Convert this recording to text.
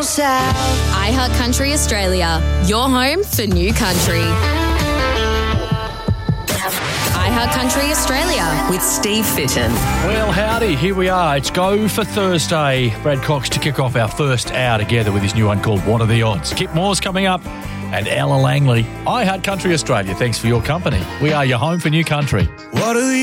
iHeart Country Australia, your home for new country. iHeart Country Australia with Steve Fitton. Well, howdy, here we are. It's Go for Thursday. Brad Cox to kick off our first hour together with his new one called What Are the Odds? Kip Moore's coming up and Ella Langley. iHeart Country Australia, thanks for your company. We are your home for new country. What are the